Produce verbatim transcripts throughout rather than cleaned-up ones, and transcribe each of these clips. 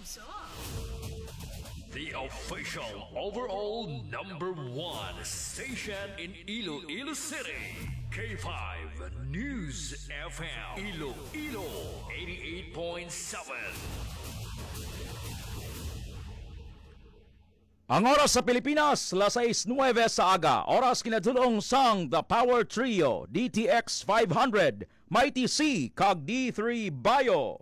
puso. The official overall number one station in Iloilo City. K five News F M. Iloilo eighty-eight point seven. Ang oras sa Pilipinas, alas sais nuwebe sa aga. Oras kinadulong sang The Power Trio, D T X five hundred, Mighty C, kag D three Bio.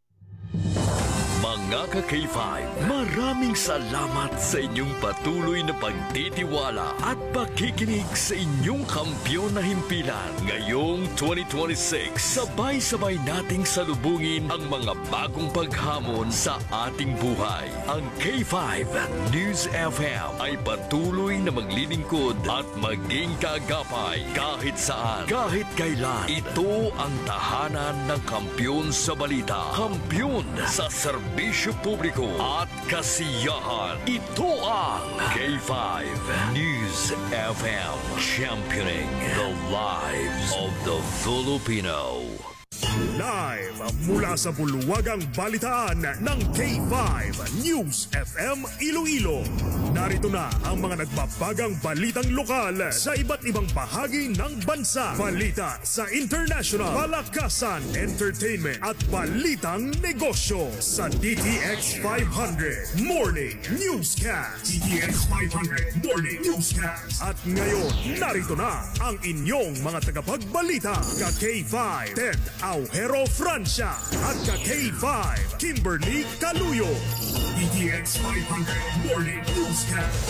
Mga ka-K five, maraming salamat sa inyong patuloy na pagtitiwala at pakikinig sa inyong kampyon na himpilan. Ngayong twenty twenty-six, sabay-sabay nating salubungin ang mga bagong paghamon sa ating buhay. Ang K five News F M ay patuloy na maglilingkod at maging kaagapay kahit saan, kahit kailan. Ito ang tahanan ng kampyon sa balita, kampyon sa serbisyo publiko at kasiyahan. Ito ang K five News F M, championing the lives of the Filipino. Live mula sa bulwagang balitaan ng K five News F M Iloilo. Narito na ang mga nagbabagang balitang lokal sa iba't ibang bahagi ng bansa. Balita sa international, palakasan, entertainment at balitang negosyo sa D T X five hundred Morning Newscast. D T X five hundred Morning Newscast. At ngayon, narito na ang inyong mga tagapagbalita. Ka K five Ted Aujero Francia at ka K five Kimberly Caluyo. D T X five hundred Morning Newscast.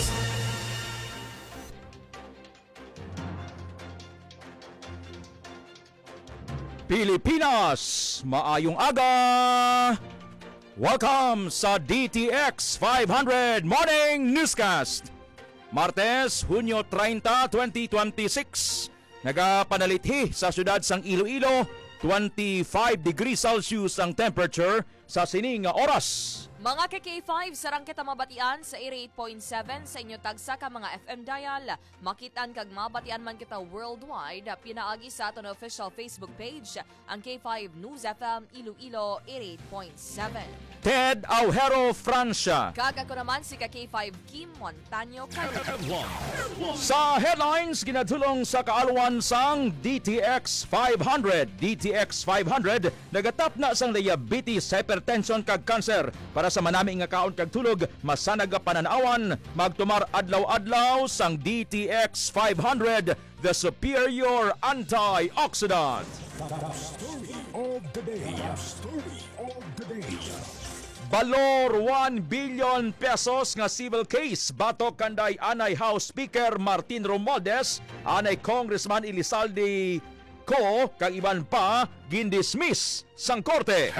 Pilipinas, maayong aga! Welcome sa D T X five hundred Morning Newscast. Martes, Hunyo thirty, twenty twenty-six. Nagapanalithi sa syudad sang Iloilo, twenty-five degrees Celsius ang temperature sa sining nga oras. Mga ka-K five, sarang kita mabatian sa eighty-eight point seven sa inyo tagsa ka mga F M dial. Makitaan kag mabatian man kita worldwide, pinaagi sa aton official Facebook page, ang K five News F M Iloilo eighty-eight point seven. Ted Aujero Francia. Kag ako naman si ka-K five Kim Montaño Caluyo. Sa headlines, ginadulong sa kaaluan sang D T X five hundred. D T X five hundred nagatap na sang diabetes, hypertension kag cancer. Para sa manami nga kaon kag tulog, masanag pananawan, magtumar adlaw-adlaw sang D T X five hundred, the superior antioxidant. The story of the day. The story of the day. Balor one billion pesos nga civil case batok kanday anay House Speaker Martin Romualdez, anay Congressman Elizalde Ko kag iban pa gindismiss sang korte.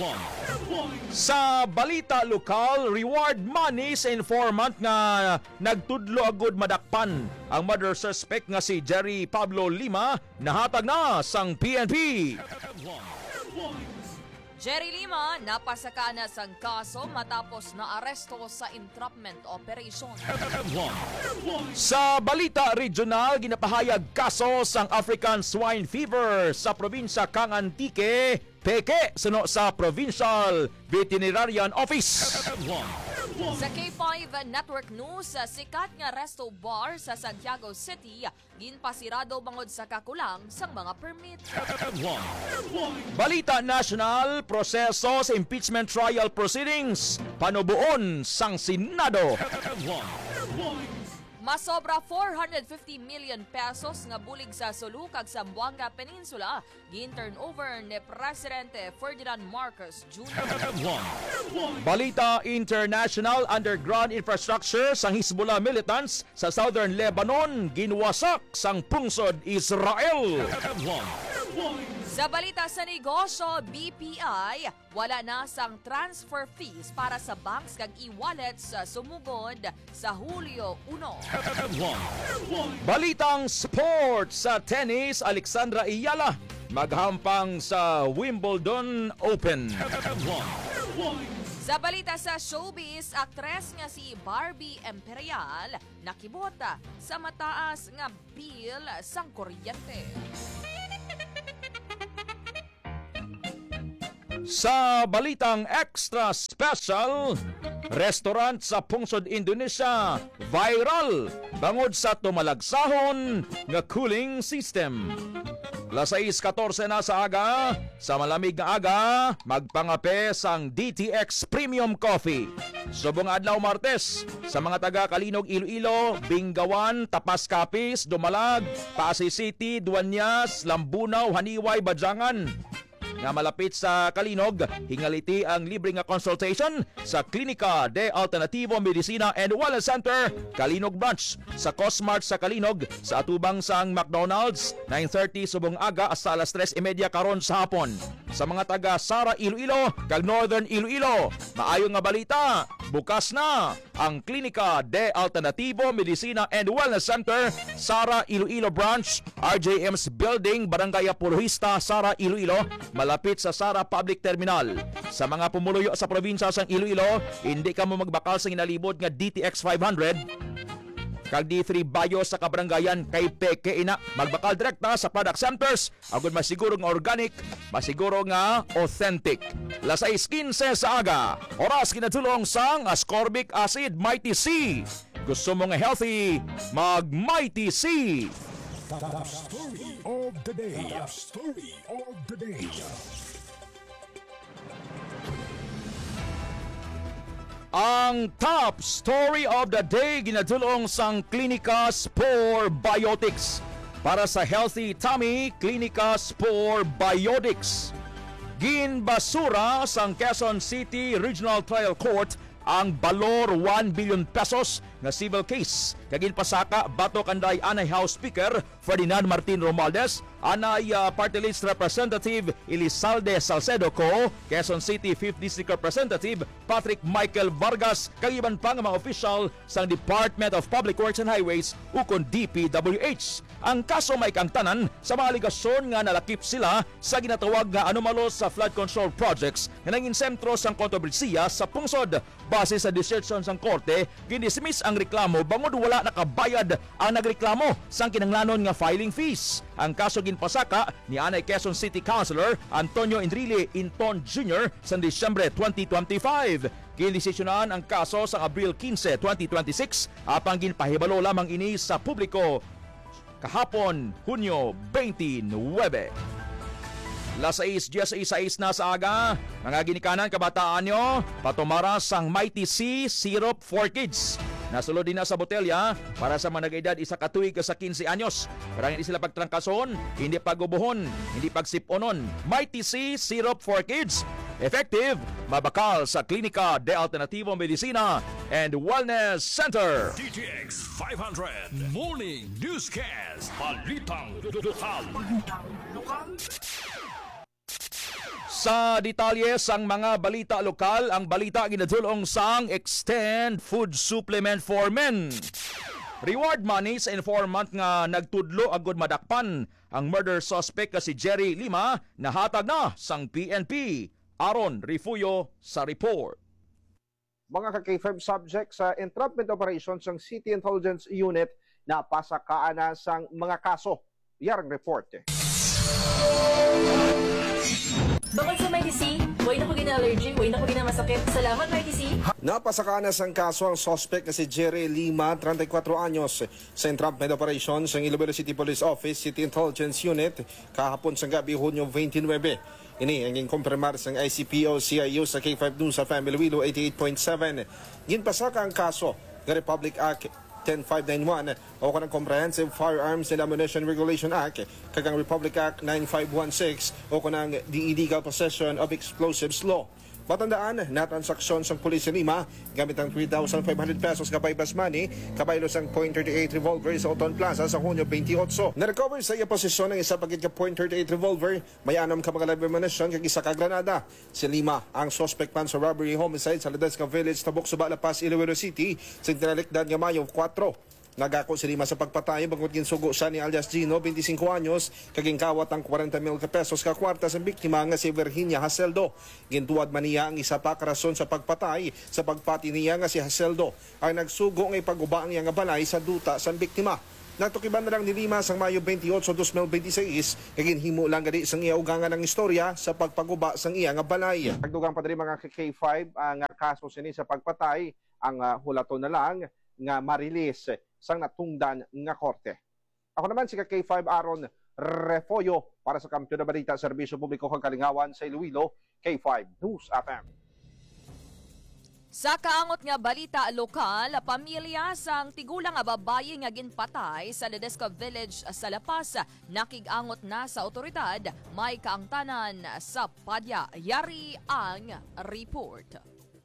Sa balita lokal, reward money sa informant nga nagtudlo agud madakpan. Ang murder suspect nga si Jerry Pablo Lima nahatag na sang P N P. Jerry Lima napasaka na sang kaso matapos na aresto sa entrapment operation. Sa balita regional, ginapahayag kaso sang African swine fever sa probinsya kang Antique, peke suno sa Provincial Veterinarian Office. Sa K five Network News, sikat nga resto bar sa Santiago City ginpasirado bangod sa kakulang sang mga permit. Balita national, proseso sa impeachment trial proceedings, panubuon sang Senado. Masobra four hundred fifty million pesos nga bulig sa Sulukag sa Zamboanga Peninsula gin-turn over ni Presidente Ferdinand Marcos Junior Balita international, underground infrastructure sang Hezbollah militants sa Southern Lebanon ginwasak sang pungsod Israel. Sa balita sa negosyo, B P I, wala na sang transfer fees para sa banks kag e-wallets sa sumugod sa Hulyo one. Balitang sport, sa tennis, Alexandra Iyala maghampang sa Wimbledon Open. Sa balita sa showbiz, aktres nga si Barbie Imperial nakibota sa mataas nga bill sang kuryente. Sa balitang extra special, restaurant sa Pungsod, Indonesia, viral bangod sa tumalagsahon nga cooling system. Alas sais katorse na sa aga, sa malamig nga aga, magpangape sang D T X Premium Coffee. Subong adlaw Martes, sa mga taga Kalinog, Iloilo, Bingawan, Tapas Capiz, Dumalag, Pasay City, Duanyas, Lambunaw, Haniway, Bajangan, nga malapit sa Kalinog, hingaliti ang libre nga consultation sa Klinika de Alternativo Medicina and Wellness Center, Kalinog Branch, sa Cosmart sa Kalinog, sa atubang sang McDonald's, nine thirty subong aga hasta alas tres thirty karon sa hapon. Sa mga taga Sara, Iloilo, kag Northern Iloilo, maayo nga balita, bukas na ang Klinika de Alternativo Medicina and Wellness Center, Sara, Iloilo Branch, R J M's Building, Barangay Apolohista, Sara, Iloilo, malapit sa Sara Public Terminal. Sa mga pumuluyo sa probinsya sang Iloilo, hindi ka mo magbakal sa inalibod nga D T X five hundred. Kag D three Bayo sa Kabrangayan kay Peke ina, magbakal direkta sa product centers agud masiguro nga organic, masiguro nga authentic. Alas sais kinse sa aga, oras kinatulong sang ascorbic acid Mighty C. Gusto mo nga healthy, mag Mighty C. The story of the day. The story of the day. Ang top story of the day ginadulong sang Klinika Spore Biotics. Para sa healthy tummy, Klinika Spore Biotics. Ginbasura sang Quezon City Regional Trial Court ang balor one billion pesos nga civil case kagin pasaka bato kanday anay House Speaker Ferdinand Martin Romualdez, anay uh, party list representative Elizalde Salcedo Co, Quezon City fifth District Representative Patrick Michael Vargas, kag iban pa nga mga official sang Department of Public Works and Highways ukon D P W H. Ang kaso may kang tanan sa mga aligasyon nga nalakip sila sa ginatawag nga anomalo sa flood control projects nga naging sentro sang kontrobersiya sa pungsod. Base sa decision sang korte, gindismiss ang reklamo bangod wala nakabayad ang nagreklamo sang kinanglanon nga filing fees. Ang kaso ginpasaka ni anay Quezon City Councilor Antonio Enrile Inton Junior sa Disyembre twenty twenty-five. Gindesisyonan ang kaso sa Abril fifteen, twenty twenty-six, apang ginpahibalo lamang ini sa publiko kahapon, Hunyo twenty-nine. Las sais, Dias sais na sa aga, mga ginikanan kabataan nyo, patumaras ang Mighty C Syrup for Kids. Nasulod din na sa botelya para sa mga nag-edad isa katuig sa fifteen anyos. Pero hindi sila pagtrangkason, hindi pagubuhon, hindi pagsiponon. Mighty C Syrup for Kids. Effective, mabakal sa Klinika de Alternativo Medicina and Wellness Center. D T X five hundred Morning Newscast. Balitang lokal. Sa detalye sang mga balita lokal, ang balita ginadulong sang Extend Food Supplement for Men. Reward money sa informant nga nagtudlo agud madakpan ang murder suspect si Jerry Lima nahatag na sang P N P. Aron Rifuyo sa report. Mga ka-K five subject sa entrapment operations ng City Intelligence Unit na pasakaan na sang mga kaso. Yarang report. Eh. Bakit sa Mighty C? Huwag na ko gina-allergy, huwag na ko gina-masakit. Salamat, Mighty C. Napasaka na sang kaso ang suspect na si Jerry Lima, thirty-four anyos, sa entrapment operations ng Iloilo City Police Office, City Intelligence Unit, kahapon sa gabi, Hunyo twenty-nine. Ini ang inkumpirmar sang I C P O C I U sa K five News sa Family Wilo eighty-eight point seven. Ginpasaka ang kaso ng Republic Act ten five ninety-one o kanang Comprehensive Firearms and Ammunition Regulation Act, kagang Republic Act nine five one six o kanang The Illegal Possession of Explosives Law. Matandaan na transaksyon sa pulis sa Lima gamit ang three thousand five hundred pesos kabay bus money, kabaylo sang point thirty-eight revolver sa Oton Plaza sa Hunyo twenty-eight. Na-recover sa iya posisyon ng isa pagit ka point thirty-eight revolver, may anam ka mga live ammunition kag isa ka granada. Si Lima ang suspect man sa robbery homicide sa Ledesca Village, Tabok, Suba, La Paz, Iloilo City sa tinalikdan nga Mayo four. Nagako si Lima sa pagpatay bangod ginsugo siya ni alias Gino, twenty-five anyos, kaging kawat ang forty mil pesos ka kwarta sa biktima nga si Virginia Haseldo. Gintuad man niya ang isa pa karason sa pagpatay sa pagpati niya nga si Haseldo ay nagsugo nga ipaguba niya nga balay sa duta sa biktima. Natukiban na lang ni Lima sang Mayo twenty-eight, two thousand twenty-six, kagin himo lang gadi sang iya ugangan ng istorya sa pagpaguba sang iya nga balay. Nagdugang pa diri mga K five ang uh, kaso sini sa pagpatay ang uh, hulaton na lang nga marilis sang natungdan nga korte. Ako naman si K five Aaron Refoyo para sa Kampiyon na Balita, Serbisyo Publiko kang Kalingawan sa Iloilo, K five News F M. Sa kaangot nga balita lokal, pamilya sang tigulang nga babayi nga ginpatay sa Ledesco Village sa La Paz nakigangot na sa otoridad may kaangtanan sa padya. Yari ang report.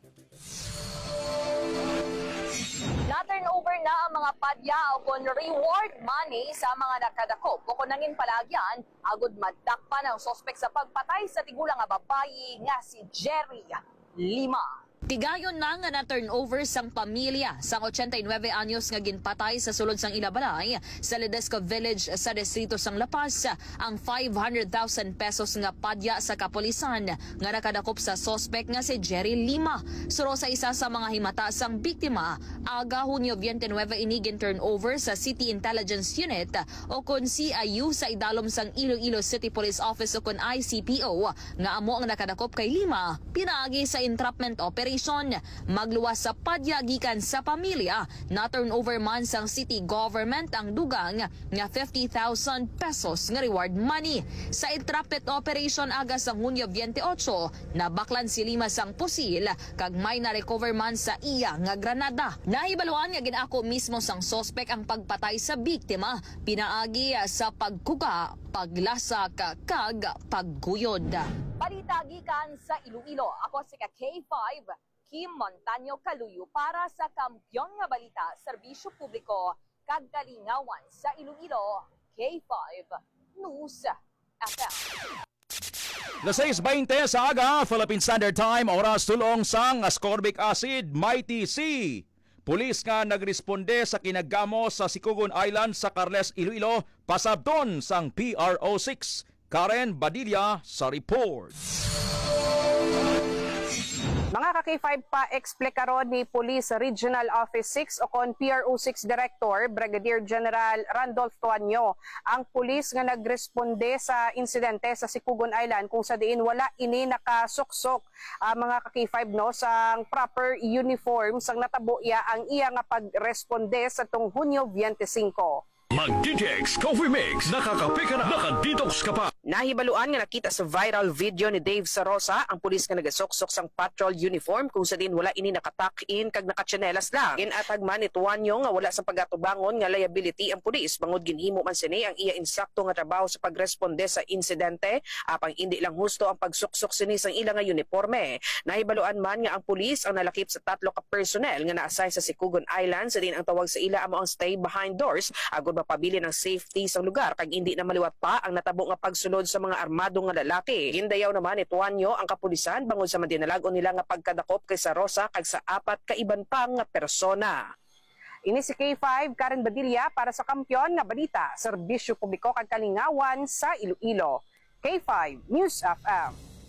Na-turnover na ang mga padya o kon reward money sa mga nakadakop. O kung nangin palagyan, agud madakpan ang sospek sa pagpatay sa tigulang nga babayi nga si Jerry Lima. Tigayon na nga na turnover sang pamilya sang eighty-nine anyos nga ginpatay sa sulod sang Ilabalay sa Ledesco Village sa distrito sang La Paz ang five hundred thousand pesos nga padya sa kapulisan nga nakadakop sa sospek nga si Jerry Lima. Suro sa isa sa mga himata sang biktima, aga Hunyo twenty-nine ini gin turnover sa City Intelligence Unit o kon C I U sa idalom sang Iloilo City Police Office o kon I C P O nga amo ang nakadakop kay Lima pinaagi sa entrapment operation. Magluwas sa padya gikan sa pamilya na turnover man sang city government ang dugang nga fifty thousand pesos nga reward money. Sa entrapment operation aga sang Hunyo twenty-eight, nabaklan si Lima sang pusil kag may na-recover man sa iya nga granada. Nahibaluan nga ginako mismo sang sospek ang pagpatay sa biktima pinaagi sa pagkuga, paglasak kag pagguyod. Balita gikan sa Iloilo. Ako si K five Kim Montaño Caluyo para sa Kampiyon nga Balita, Serbisyo Publiko kag Kalingawan sa Iloilo, K five News F M. Las six twenty sa aga, Philippine Standard Time, oras tulong sang ascorbic acid, Mighty C. Pulis nga nagresponde sa kinagamo sa Sikugon Island sa Carles, Iloilo, pasabton sang P R O six. Karen Badilla sa report. Mga ka-K five pa eksplikaron ni Police Regional Office six o kon P R O six Director Brigadier General Randolph Tuanyo ang pulis nga nagresponde sa insidente sa Sikugon Island kung sa diin wala ini nakasuksok uh, mga ka-K five no sang proper uniform sang natabo iya ang iya nga pagresponde sa tong Hunyo twenty-five. Mag-D T X Coffee Mix, nakakape ka na, nakadetox ka pa. Nahibaluan nga nakita sa viral video ni Dave Sarosa ang pulis nga nagasoksok sang patrol uniform kung sa din wala ini nakatuck-in kag nakatsinelas lang. Ginatag man ni Tuanyo nga wala sa pagatubangon nga liability ang pulis bangod ginhimo man sini ang iya insakto nga trabaho sa pagresponde sa insidente apang hindi lang husto ang pagsuksok sini sang ilang nga uniforme. Nahibaluan man nga ang pulis ang nalakip sa tatlo ka personnel nga na-assign sa Sikugon Island sa din ang tawag sa ila amo ang stay behind doors agud mapabili ng safety sa lugar kag hindi na maliwat pa ang natabo nga pagsulod sa mga armado nga lalaki. Gindayaw naman ni Tuanyo ang kapulisan bangod sa madinalagon nila nga pagkadakop kay sa Rosa kag sa apat ka iban pang nga persona. Ini si K five Karen Badilla para sa Kampiyon nga Balita, Serbisyo Publiko kag Kalingawan sa Iloilo. K five News F M.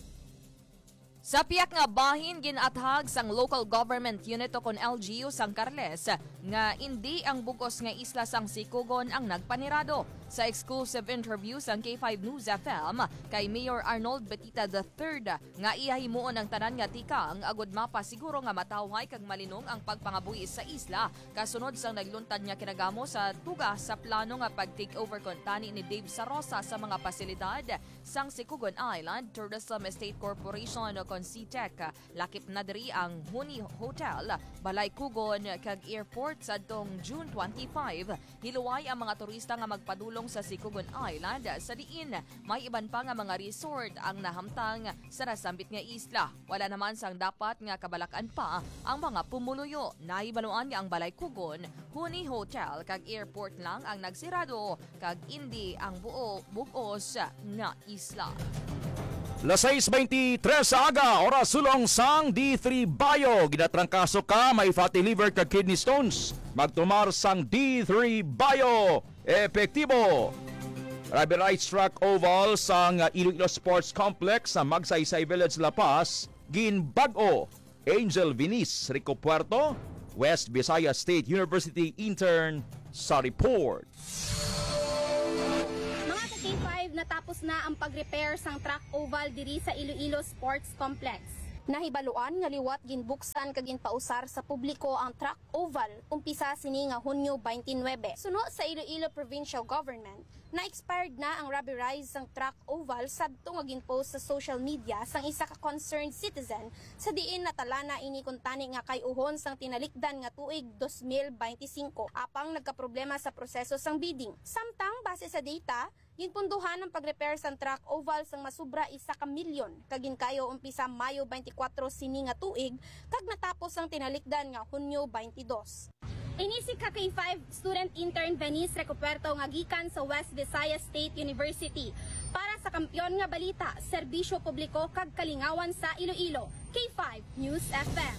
Sa piyak nga bahin ginathag sang local government unit o kon L G U sang Carles nga hindi ang bugos nga isla sang Sikugon ang nagpanirado. Sa exclusive interview sang K five News F M kay Mayor Arnold Betita the third nga iyahimuon ang tanan nga tikang agud mapa siguro nga matawhay kag malinong ang pagpangabuhi sa isla kasunod sang nagluntad nga kinagamo sa tuga sa plano nga pag-take over kontani ni Dave Sarosa sa mga pasilidad sang Sikugon Island Tourism Estate Corporation o kon C T E C. Lakip na diri ang Huni Hotel, Balay Kugon kag Airport sa tong June twenty-five. Hiluway ang mga turista nga magpadulong sa Sikugon Island sa diin may iban pa nga mga resort ang nahamtang sa nasambit nga isla. Wala naman sang dapat nga kabalakan pa ang mga pumuluyo. Nahibaluan nga ang Balay Kugon, Huni Hotel kag Airport lang ang nagsirado kag hindi ang buo bugos nga isla. Las six twenty-three sa aga, oras sulong sang D three Bio. Ginatrangkaso ka, may fatty liver kag kidney stones. Magtumar sang D three Bio. Epektibo. Rubber Rights Track Oval sang Iloilo Sports Complex sa Magsaysay Village, La Paz. Ginbag-o. Angel Vinis, Rico Puerto, West Visayas State University intern sa report. Mga ka-K five, natapos na ang pag-repair sang track oval diri sa Iloilo Sports Complex. Nahibaluan nga liwat ginbuksan kag ginpausar sa publiko ang track oval umpisa sini nga Hunyo twenty-nine. Suno sa Iloilo Provincial Government, na-expired na ang rubberized sang track oval sadto nga ginpost sa social media sang isa ka concerned citizen sa diin natalana ini kuntani nga kay uhon sang tinalikdan nga tuig twenty twenty-five apang nagkaproblema sa proseso sang bidding. Samtang base sa data, ginpunduhan ang pag-repair sang track oval sang masubra isa ka milyon kagin kayo umpisa Mayo twenty-four sini nga tuig kag natapos ang tinalikdan nga Hunyo twenty-two. Ini si ka K five student intern Venice Recuperto nga gikan sa West Visayas State University para sa Kampiyon nga Balita, Serbisyo Publiko kag Kalingawan sa Iloilo. K five News F M.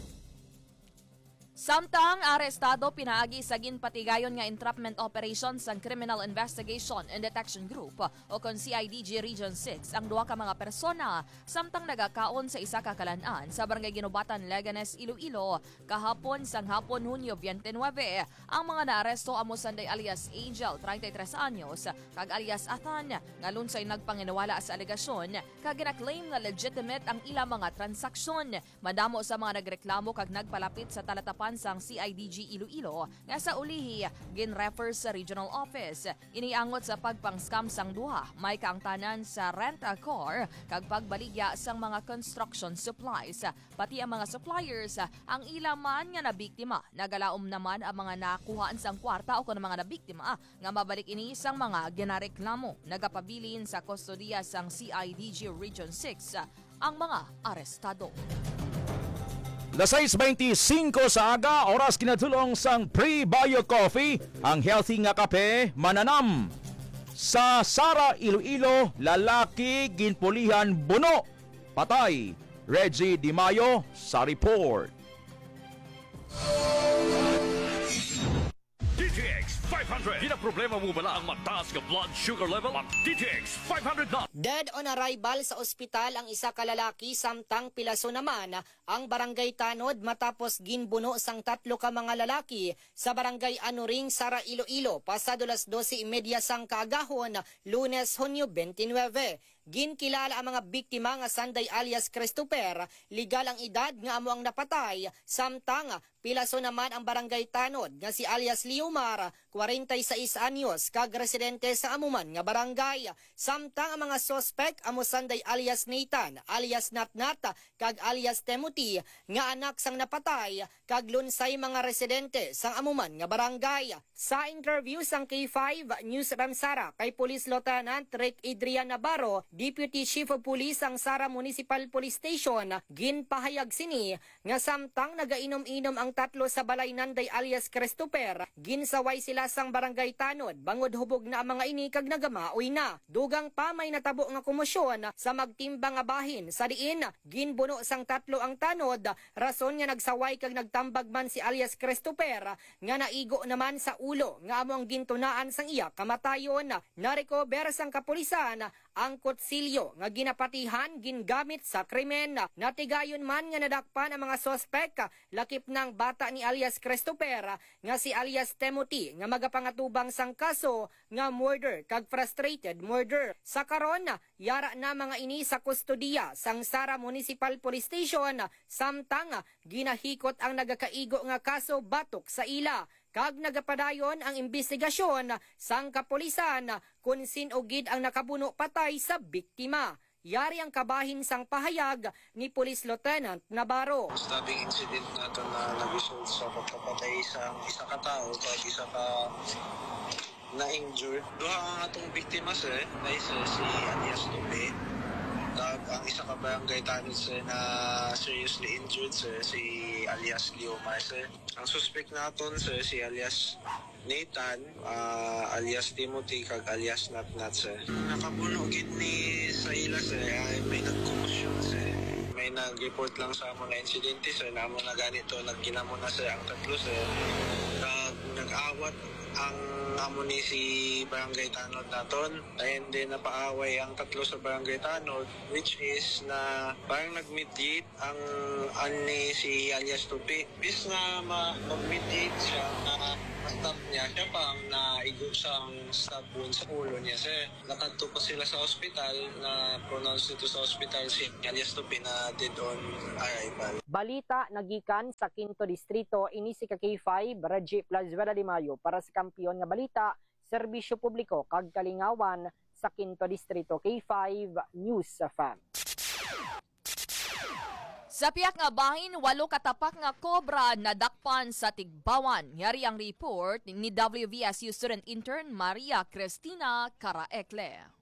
Samtang arestado pinaagi sa ginpatigayon nga entrapment operation sang Criminal Investigation and Detection Group o kon C I D G Region six ang duha ka mga persona samtang nagakaon sa isa ka kalan-an sa Barangay Ginubatan, Leganes, Iloilo kahapon sang hapon Hunyo twenty-nine. Ang mga naaresto amo sanday alias Angel, thirty-tres anyos, kag alias Athan nga lunsay nagpanginawala sa alegasyon kag gina-claim nga legitimate ang ilang mga transaksyon. Madamo sa mga nagreklamo kag nagpalapit sa talatapan sang C I D G Iloilo nga sa ulihi gin-refer sa regional office. Iniangot sa pagpang-scam sang duha, may kaangtanan sa rent-a-car kag pagbaligya sang mga construction supplies. Pati ang mga suppliers ang ilaman nga nabiktima. Nagalaom naman ang mga nakuhaan sang kwarta o kung mga nabiktima nga mabalik ini sang mga ginareklamo. Nagapabilin sa kustodiya sang C I D G Region six ang mga arestado. Las sais twenty-five sa aga, oras kinatulong sang Pre-Bio Coffee, ang healthy nga kape, mananam. Sa Sara, Iloilo, lalaki, ginpulihan, buno, patay. Reggie Di Mayo sa report. D T X five hundred. Ginaproblema mo bala ang mataas ka blood sugar level? Ang D T X five hundred na. Dead on arrival sa ospital ang isa ka lalaki samtang pilaso naman ang barangay Tanod matapos ginbuno sang tatlo ka mga lalaki sa barangay Anuring, Sara, Iloilo pasado las twelve thirty sang kaagahon, Lunes, Hunyo twenty-nine. Ginkilala ang mga biktima nga Sanday alias Christopher, legal ang edad nga amo ang napatay, samtang pilaso naman ang barangay Tanod nga si alias Liomar, forty-six anyos, kag residente sa amuman nga barangay. Samtang ang mga sospek amo Sanday alias Nathan, alias Natnat, kag alias Timothy nga anak sang napatay, kag lunsay mga residente sang amuman nga barangay. Sa interview sang K five News Ramsara kay Police Lieutenant Rick Adrian Navarro, Deputy Chief of Police ang Sara Municipal Police Station, ginpahayag sini nga samtang nagainom-inom ang tatlo sa balay Nanday alias Christopher, ginsaway sila sang barangay Tanod, bangod hubog na ang mga ini kag nagamaoy na. Dugang pa may natabo nga komosyon sa magtimbang nga bahin, sa diin ginbuno sang tatlo ang Tanod, rason nga nagsaway kag nagtambag man si alias Christopher nga naigo naman sa ulo nga amo ang gintunaan sang iya kamatayon. Narecover sang kapulisan ang kutsilyo nga ginapatihan gingamit sa krimen. Natigayon man nga nadakpan ang mga sospek, lakip ng bata ni alias Christopher nga si alias Timothy nga magapangatubang sang kaso nga murder kag frustrated murder. Sa karon, yara na mga ini sa kustodiya sang Sara Municipal Police Station, samtang ginahikot ang nagakaigo nga kaso batok sa ila. Kag nagapadayon ang investigasyon sang kapulisan kung sinugid ang nakabuno patay sa biktima. Yari ang kabahin sang pahayag ni Police Lieutenant Navarro. Stabbing incident nato na nag-result sa pagkapatay sa isa ka tao kag isa ka na-injured. Duha ang atong biktima sir, na isa si alias Tupi. Kag ang isa ka barangay Tanod sir na seriously injured sir, si alias Liomar sir. Ang suspect naton sir si alias Nathan, uh, alias Timothy, kag alias Natnat sir. Nakabuno gid ni sa ila sir, ay may nagkomosyon sir. May nag-report lang sa amon na insidente sir, na amon na ganito, nagkinamo na sir ang tatlo sir. Kag nag-awat ang amon ni si Barangay Tanod naton, and then napaaway ang tatlo sa Barangay Tanod, which is na parang nag-mediate ang ani si alias Tupi. Bis na ma- mag-mediate siya na stab niya. Siya pa ang naigo siyang stab wound sa ulo niya. Sir, nakadto pa sila sa ospital na pronounce dito sa ospital si alias Tupi na dead on arrival. Balita nagikan sa Quinto Distrito ini si ka K five Reggie Plazuela de Mayo para sa kampiyon nga balita, serbisyo publiko kag kalingawan sa Quinto Distrito. K five News F M. Sa piyak nga bahin, walo katapak nga kobra nadakpan sa Tigbawan. Yari ang report ni W V S U student intern Maria Cristina Caraecle.